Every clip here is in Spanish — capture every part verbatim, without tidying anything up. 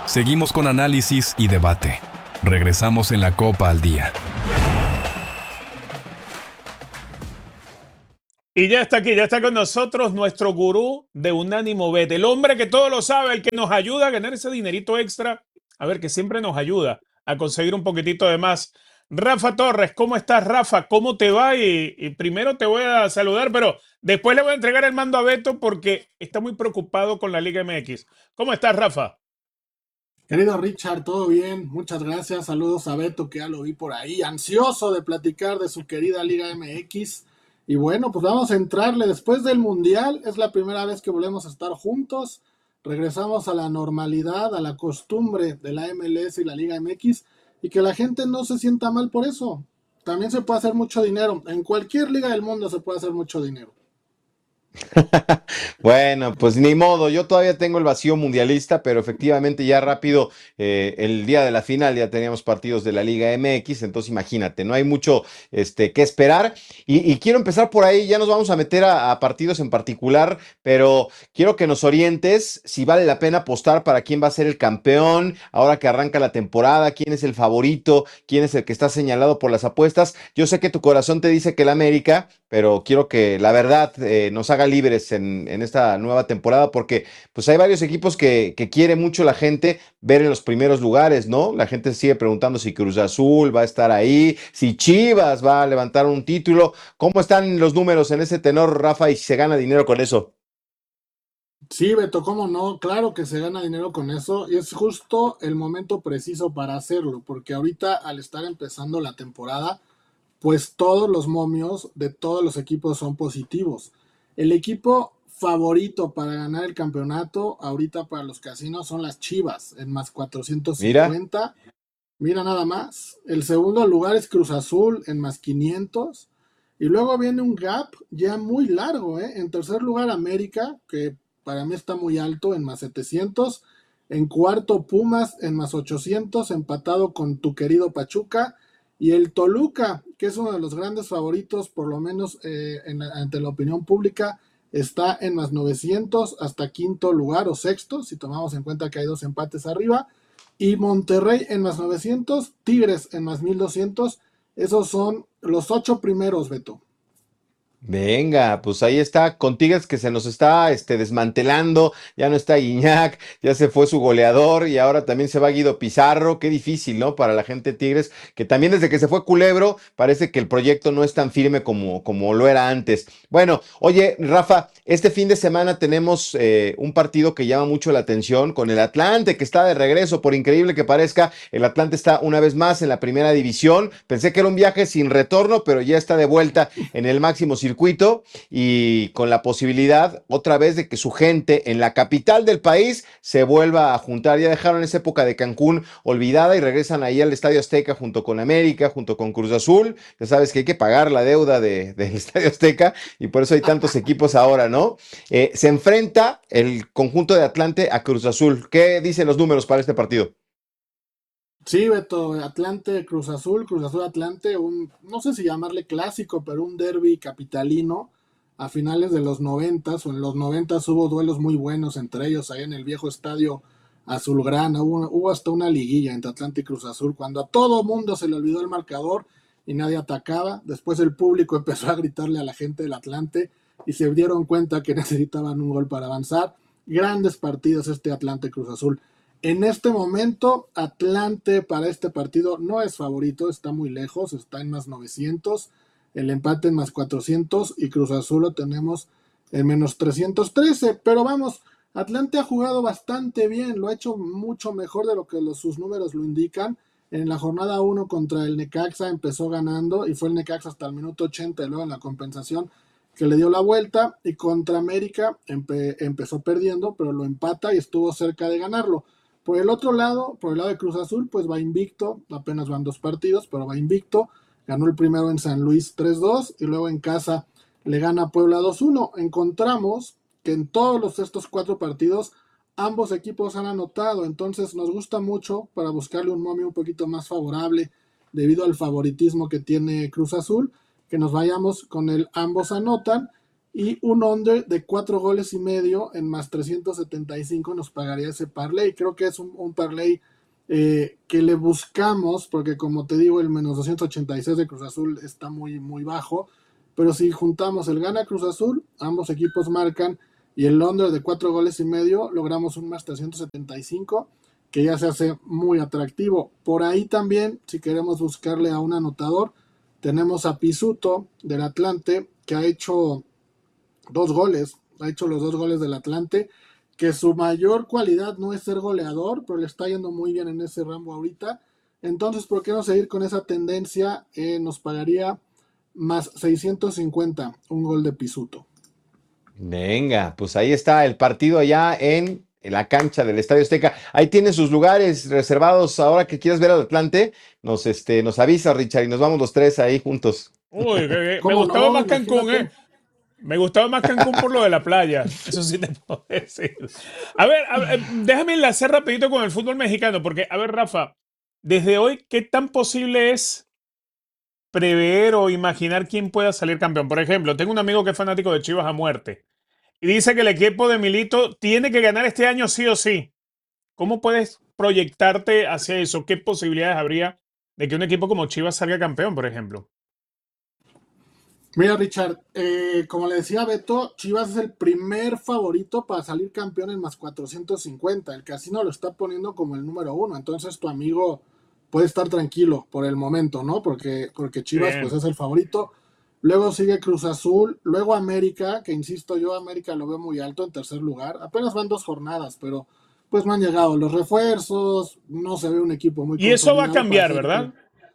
Seguimos con análisis y debate. Regresamos en la Copa al Día. Y ya está aquí, ya está con nosotros nuestro gurú de Unánimo Bet, el hombre que todo lo sabe, el que nos ayuda a ganar ese dinerito extra, a ver, que siempre nos ayuda a conseguir un poquitito de más. Rafa Torres, ¿cómo estás, Rafa? ¿Cómo te va? Y, y primero te voy a saludar, pero después le voy a entregar el mando a Beto porque está muy preocupado con la Liga M X. ¿Cómo estás, Rafa? Querido Richard, todo bien, muchas gracias, saludos a Beto que ya lo vi por ahí, ansioso de platicar de su querida Liga M X. Y bueno, pues vamos a entrarle después del Mundial, es la primera vez que volvemos a estar juntos, regresamos a la normalidad, a la costumbre de la M L S y la Liga M X, y que la gente no se sienta mal por eso. También se puede hacer mucho dinero, en cualquier liga del mundo se puede hacer mucho dinero. Bueno, pues ni modo, yo todavía tengo el vacío mundialista, pero efectivamente ya rápido, eh, el día de la final ya teníamos partidos de la Liga M X, entonces imagínate, no hay mucho este, que esperar. Y, y quiero empezar por ahí, ya nos vamos a meter a, a partidos en particular, pero quiero que nos orientes si vale la pena apostar para quién va a ser el campeón, ahora que arranca la temporada, quién es el favorito, quién es el que está señalado por las apuestas. Yo sé que tu corazón te dice que el América, pero quiero que la verdad eh, nos haga libres en, en esta nueva temporada, porque pues hay varios equipos que, que quiere mucho la gente ver en los primeros lugares, ¿no? La gente sigue preguntando si Cruz Azul va a estar ahí, si Chivas va a levantar un título. ¿Cómo están los números en ese tenor, Rafa, y si se gana dinero con eso? Sí, Beto, cómo no, claro que se gana dinero con eso y es justo el momento preciso para hacerlo, porque ahorita al estar empezando la temporada, pues todos los momios de todos los equipos son positivos. El equipo favorito para ganar el campeonato ahorita para los casinos son las Chivas en más Mira, cuatrocientos cincuenta. Mira nada más. El segundo lugar es Cruz Azul en más quinientos. Y luego viene un gap ya muy largo, ¿eh? En tercer lugar América, que para mí está muy alto en más setecientos. En cuarto Pumas en más ochocientos, empatado con tu querido Pachuca. Y el Toluca, que es uno de los grandes favoritos, por lo menos eh, en la, ante la opinión pública, está en más novecientos hasta quinto lugar o sexto, si tomamos en cuenta que hay dos empates arriba. Y Monterrey en más novecientos, Tigres en más mil doscientos. Esos son los ocho primeros, Beto. venga, pues ahí está, con Tigres que se nos está este, desmantelando, ya no está Guiñac, ya se fue su goleador y ahora también se va Guido Pizarro, qué difícil, ¿no? Para la gente de Tigres, que también desde que se fue Culebro, parece que el proyecto no es tan firme como, como lo era antes. Bueno, oye, Rafa, este fin de semana tenemos eh, un partido que llama mucho la atención con el Atlante, que está de regreso, por increíble que parezca, el Atlante está una vez más en la primera división, pensé que era un viaje sin retorno, pero ya está de vuelta en el máximo circuito circuito y con la posibilidad otra vez de que su gente en la capital del país se vuelva a juntar. Ya dejaron esa época de Cancún olvidada y regresan ahí al Estadio Azteca junto con América, junto con Cruz Azul. Ya sabes que hay que pagar la deuda de, del Estadio Azteca y por eso hay tantos equipos ahora, ¿no? Eh, se enfrenta el conjunto de Atlante a Cruz Azul. ¿Qué dicen los números para este partido? Sí, Beto, Atlante, Cruz Azul, Cruz Azul Atlante, un, no sé si llamarle clásico, pero un derbi capitalino a finales de los noventas, o en los noventas hubo duelos muy buenos entre ellos, ahí en el viejo estadio Azulgrana, hubo, hubo hasta una liguilla entre Atlante y Cruz Azul, cuando a todo mundo se le olvidó el marcador y nadie atacaba, después el público empezó a gritarle a la gente del Atlante y se dieron cuenta que necesitaban un gol para avanzar. Grandes partidos este Atlante Cruz Azul. En este momento, Atlante para este partido no es favorito, está muy lejos, está en más novecientos, el empate en más cuatrocientos y Cruz Azul lo tenemos en menos trescientos trece, pero vamos, Atlante ha jugado bastante bien, lo ha hecho mucho mejor de lo que los, sus números lo indican. En la jornada uno contra el Necaxa empezó ganando y fue el Necaxa hasta el minuto ochenta y luego en la compensación que le dio la vuelta, y contra América empe- empezó perdiendo, pero lo empata y estuvo cerca de ganarlo. Por el otro lado, por el lado de Cruz Azul, pues va invicto, apenas van dos partidos, pero va invicto. Ganó el primero en San Luis tres dos y luego en casa le gana a Puebla dos uno. Encontramos que en todos los, estos cuatro partidos ambos equipos han anotado, entonces nos gusta mucho para buscarle un momio un poquito más favorable debido al favoritismo que tiene Cruz Azul, que nos vayamos con el ambos anotan. y un under de cuatro goles y medio en más trescientos setenta y cinco nos pagaría ese parlay. Creo que es un, un parlay eh, que le buscamos, porque como te digo, el menos doscientos ochenta y seis de Cruz Azul está muy, muy bajo, pero si juntamos el gana Cruz Azul, ambos equipos marcan, y el under de cuatro goles y medio, logramos un más trescientos setenta y cinco, que ya se hace muy atractivo. Por ahí también, si queremos buscarle a un anotador, tenemos a Pisuto del Atlante, que ha hecho dos goles, ha hecho los dos goles del Atlante, que su mayor cualidad no es ser goleador, pero le está yendo muy bien en ese ramo ahorita. Entonces, ¿por qué no seguir con esa tendencia? Eh, nos pagaría más seiscientos cincuenta un gol de Pisuto. Venga, pues ahí está el partido allá en, en la cancha del Estadio Azteca. Ahí tienen sus lugares reservados. Ahora que quieras ver al Atlante, nos, este, nos avisa, Richard, y nos vamos los tres ahí juntos. Uy, que- que- me ¿Cómo gustaba no? más Cancún, Imagínate. ¿eh? Me gustaba más Cancún por lo de la playa. Eso sí te puedo decir. A ver, a ver, déjame enlazar rapidito con el fútbol mexicano, porque, a ver, Rafa, desde hoy, ¿qué tan posible es prever o imaginar quién pueda salir campeón? Por ejemplo, tengo un amigo que es fanático de Chivas a muerte y dice que el equipo de Milito tiene que ganar este año sí o sí. ¿Cómo puedes proyectarte hacia eso? ¿Qué posibilidades habría de que un equipo como Chivas salga campeón, por ejemplo? Mira, Richard, eh, como le decía Beto, Chivas es el primer favorito para salir campeón en más cuatrocientos cincuenta. El casino lo está poniendo como el número uno. Entonces tu amigo puede estar tranquilo por el momento, ¿no? Porque, porque Chivas pues Bien. es el favorito. Luego sigue Cruz Azul, luego América, que insisto yo, América lo veo muy alto en tercer lugar. Apenas van dos jornadas, pero pues no han llegado los refuerzos, no se ve un equipo muy Y eso va a consolidado para cambiar, ser... ¿verdad?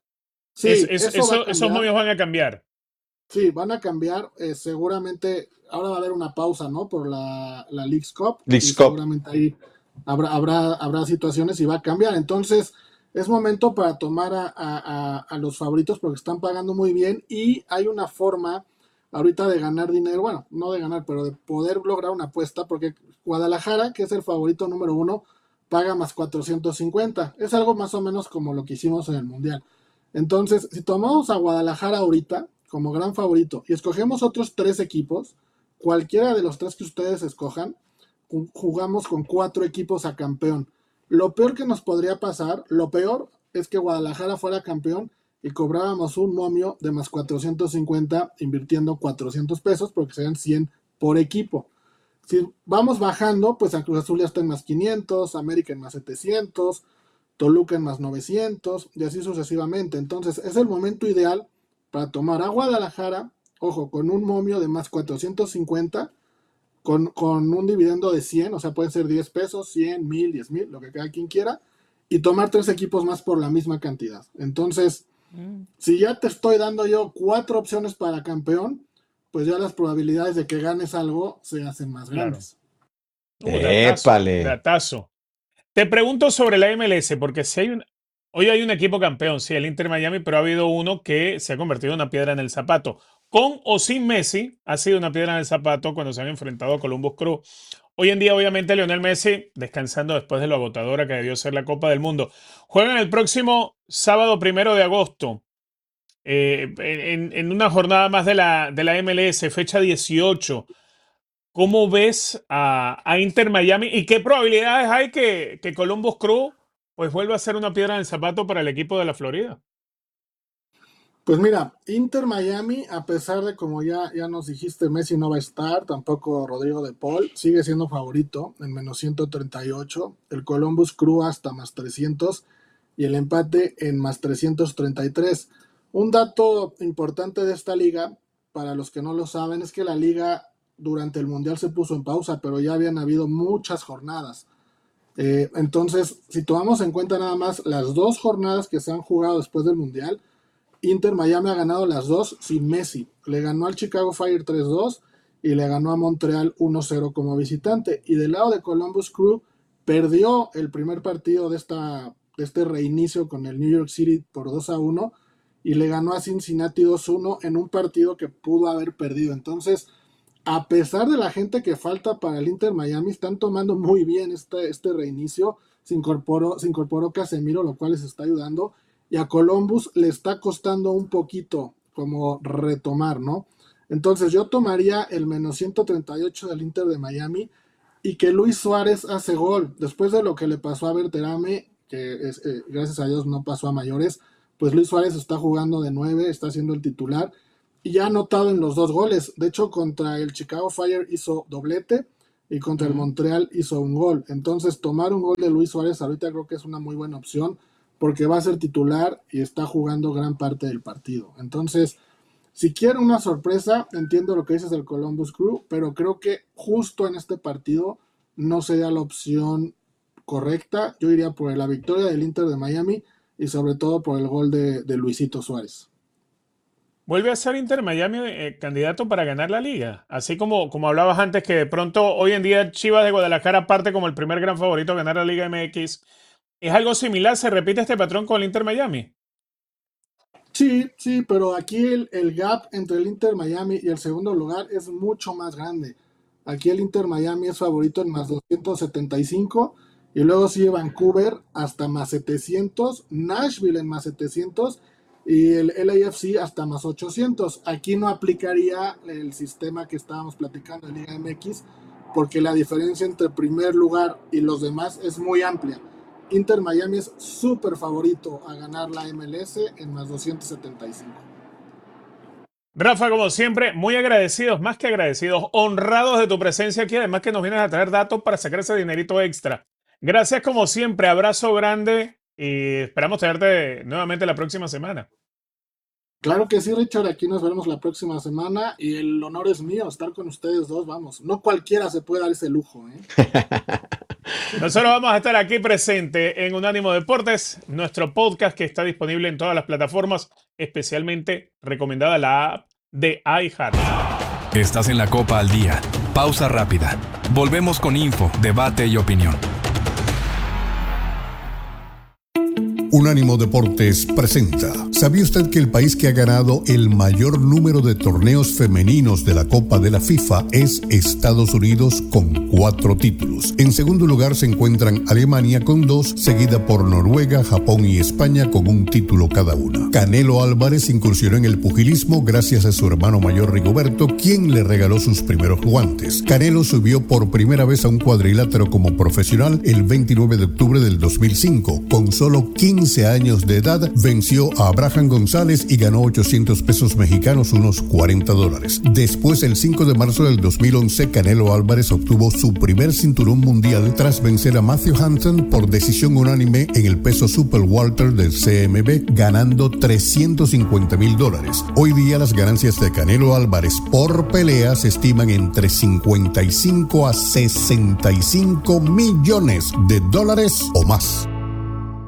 Es, Sí, es- eso va a eso, esos cambiar. momios van a cambiar. Sí, van a cambiar. Eh, seguramente ahora va a haber una pausa, ¿no? Por la, la Leagues Cup y Leagues Cup. seguramente ahí habrá, habrá, habrá situaciones y va a cambiar. Entonces, es momento para tomar a, a- a- a los favoritos porque están pagando muy bien y hay una forma ahorita de ganar dinero, bueno, no de ganar, pero de poder lograr una apuesta porque Guadalajara, que es el favorito número uno, paga más cuatrocientos cincuenta. Es algo más o menos como lo que hicimos en el Mundial. Entonces, si tomamos a Guadalajara ahorita como gran favorito y escogemos otros tres equipos, cualquiera de los tres que ustedes escojan, jugamos con cuatro equipos a campeón. Lo peor que nos podría pasar, lo peor es que Guadalajara fuera campeón y cobrábamos un momio de más cuatrocientos cincuenta invirtiendo cuatrocientos pesos porque serían cien por equipo. Si vamos bajando, pues a Cruz Azul ya está en más quinientos, América en más setecientos, Toluca en más novecientos y así sucesivamente. Entonces es el momento ideal para tomar a Guadalajara, ojo, con un momio de más cuatrocientos cincuenta, con, con un dividendo de cien, o sea, pueden ser diez pesos, cien, mil, diez mil, lo que cada quien quiera, y tomar tres equipos más por la misma cantidad. Entonces, si ya te estoy dando yo cuatro opciones para campeón, pues ya las probabilidades de que ganes algo se hacen más Claro. grandes. Uh, datazo, Épale. datazo. Te pregunto sobre la M L S, porque si hay un, hoy hay un equipo campeón, sí, el Inter Miami, pero ha habido uno que se ha convertido en una piedra en el zapato. Con o sin Messi, ha sido una piedra en el zapato cuando se han enfrentado a Columbus Crew. Hoy en día, obviamente, Lionel Messi, descansando después de lo agotadora que debió ser la Copa del Mundo, juegan el próximo sábado primero de agosto, eh, en, en una jornada más de la, de la M L S, fecha dieciocho. ¿Cómo ves a, a Inter Miami y qué probabilidades hay que, que Columbus Crew pues vuelva a ser una piedra en el zapato para el equipo de la Florida? Pues mira, Inter Miami, a pesar de como ya, ya nos dijiste, Messi no va a estar, tampoco Rodrigo de Paul, sigue siendo favorito en menos ciento treinta y ocho, el Columbus Crew hasta más trescientos y el empate en más trescientos treinta y tres. Un dato importante de esta liga, para los que no lo saben, es que la liga durante el Mundial se puso en pausa, pero ya habían habido muchas jornadas. Eh, entonces, si tomamos en cuenta nada más las dos jornadas que se han jugado después del Mundial, Inter Miami ha ganado las dos sin Messi. Le ganó al Chicago Fire tres dos y le ganó a Montreal uno cero como visitante. Y del lado de Columbus Crew, perdió el primer partido de, esta, de este reinicio con el New York City por dos a uno y le ganó a Cincinnati dos uno en un partido que pudo haber perdido. Entonces, a pesar de la gente que falta para el Inter Miami, están tomando muy bien este, este reinicio. Se incorporó, se incorporó Casemiro, lo cual les está ayudando. Y a Columbus le está costando un poquito como retomar, ¿no? Entonces yo tomaría el menos ciento treinta y ocho del Inter de Miami y que Luis Suárez hace gol. Después de lo que le pasó a Berterame, que es, eh, gracias a Dios no pasó a mayores, pues Luis Suárez está jugando de nueve, está siendo el titular y ya ha anotado en los dos goles. De hecho, contra el Chicago Fire hizo doblete y contra el Montreal hizo un gol. Entonces tomar un gol de Luis Suárez ahorita creo que es una muy buena opción porque va a ser titular y está jugando gran parte del partido. Entonces, si quiere una sorpresa, entiendo lo que dices del Columbus Crew, pero creo que justo en este partido no sería la opción correcta. Yo iría por la victoria del Inter de Miami y sobre todo por el gol de, de Luisito Suárez. ¿Vuelve a ser Inter Miami eh, candidato para ganar la liga? Así como, como hablabas antes, que de pronto hoy en día Chivas de Guadalajara parte como el primer gran favorito a ganar la Liga M X. ¿Es algo similar? ¿Se repite este patrón con el Inter Miami? Sí, sí, pero aquí el, el gap entre el Inter Miami y el segundo lugar es mucho más grande. Aquí el Inter Miami es favorito en más doscientos setenta y cinco y luego sigue Vancouver hasta más setecientos, Nashville en más setecientos y el L A F C hasta más ochocientos. Aquí no aplicaría el sistema que estábamos platicando en Liga M X porque la diferencia entre primer lugar y los demás es muy amplia. Inter Miami es súper favorito a ganar la M L S en más doscientos setenta y cinco. Rafa, como siempre, muy agradecidos, más que agradecidos, honrados de tu presencia aquí, además que nos vienes a traer datos para sacar ese dinerito extra. Gracias como siempre, abrazo grande y esperamos tenerte nuevamente la próxima semana. Claro que sí, Richard, aquí nos veremos la próxima semana y el honor es mío estar con ustedes dos, vamos, no cualquiera se puede dar ese lujo, ¿eh? Nosotros vamos a estar aquí presente en Unánimo Deportes, nuestro podcast que está disponible en todas las plataformas, especialmente recomendada la app de iHeart. Estás en la Copa al Día. Pausa rápida. Volvemos con info, debate y opinión. Unánimo Deportes presenta. ¿Sabía usted que el país que ha ganado el mayor número de torneos femeninos de la Copa de la FIFA es Estados Unidos con cuatro títulos? En segundo lugar se encuentran Alemania con dos, seguida por Noruega, Japón y España con un título cada una. Canelo Álvarez incursionó en el pugilismo gracias a su hermano mayor Rigoberto, quien le regaló sus primeros guantes. Canelo subió por primera vez a un cuadrilátero como profesional el veintinueve de octubre del dos mil cinco. Con solo quince años de edad, venció a Abraham González y ganó ochocientos pesos mexicanos, unos cuarenta dólares. Después, el cinco de marzo del dos mil once, Canelo Álvarez obtuvo su primer cinturón mundial tras vencer a Matthew Hunton por decisión unánime en el peso super welter del C M B, ganando trescientos cincuenta mil dólares. Hoy día las ganancias de Canelo Álvarez por pelea se estiman entre cincuenta y cinco a sesenta y cinco millones de dólares o más.